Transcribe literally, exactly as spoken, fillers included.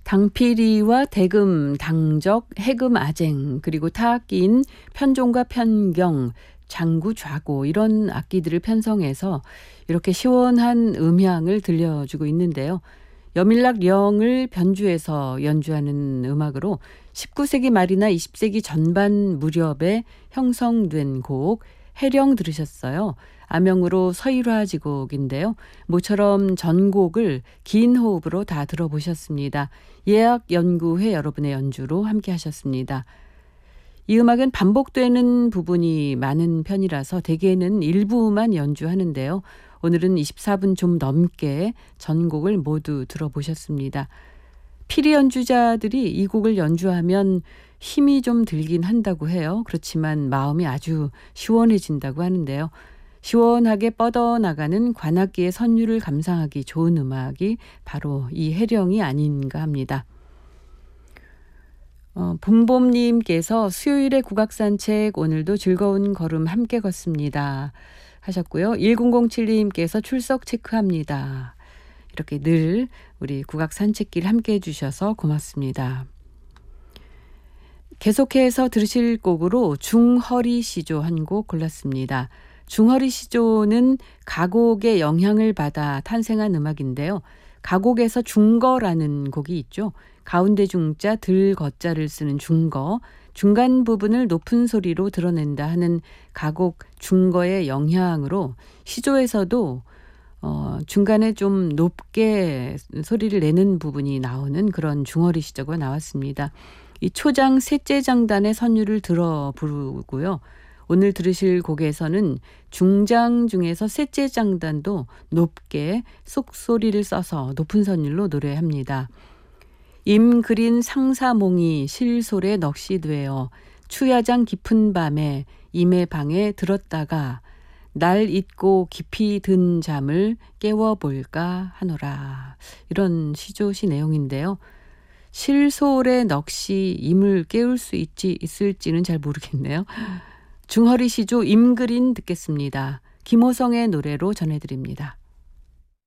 당피리와 대금, 당적, 해금, 아쟁, 그리고 타악기인 편종과 편경, 장구, 좌고 이런 악기들을 편성해서 이렇게 시원한 음향을 들려주고 있는데요. 여밀락 령을 변주해서 연주하는 음악으로 십구 세기 말이나 이십 세기 전반 무렵에 형성된 곡 해령 들으셨어요. 암영으로 서일화지곡인데요. 모처럼 전곡을 긴 호흡으로 다 들어보셨습니다. 예학연구회 여러분의 연주로 함께 하셨습니다. 이 음악은 반복되는 부분이 많은 편이라서 대개는 일부만 연주하는데요. 오늘은 이십사 분 좀 넘게 전곡을 모두 들어보셨습니다. 피리 연주자들이 이 곡을 연주하면 힘이 좀 들긴 한다고 해요. 그렇지만 마음이 아주 시원해진다고 하는데요. 시원하게 뻗어나가는 관악기의 선율을 감상하기 좋은 음악이 바로 이 해령이 아닌가 합니다. 어, 봄봄님께서 수요일에 국악산책 오늘도 즐거운 걸음 함께 걷습니다 하셨고요. 일공공칠님께서 출석 체크합니다. 이렇게 늘 우리 국악산책길 함께 해주셔서 고맙습니다. 계속해서 들으실 곡으로 중허리시조 한 곡 골랐습니다. 중허리시조는 가곡의 영향을 받아 탄생한 음악인데요. 가곡에서 중거라는 곡이 있죠. 가운데 중자, 들 거자를 쓰는 중거, 중간 부분을 높은 소리로 드러낸다 하는 가곡 중거의 영향으로 시조에서도 어, 중간에 좀 높게 소리를 내는 부분이 나오는 그런 중허리 시조가 나왔습니다. 이 초장 셋째 장단의 선율을 들어 부르고요. 오늘 들으실 곡에서는 중장 중에서 셋째 장단도 높게 쏙소리를 써서 높은 선율로 노래합니다. 임그린 상사몽이 실솔에 넋이되어 추야장 깊은 밤에 임의 방에 들었다가 날 잊고 깊이 든 잠을 깨워볼까 하노라. 이런 시조시 내용인데요. 실솔의 넋이 임을 깨울 수 있지 있을지는 잘 모르겠네요. 중허리 시조 임그린 듣겠습니다. 김호성의 노래로 전해드립니다.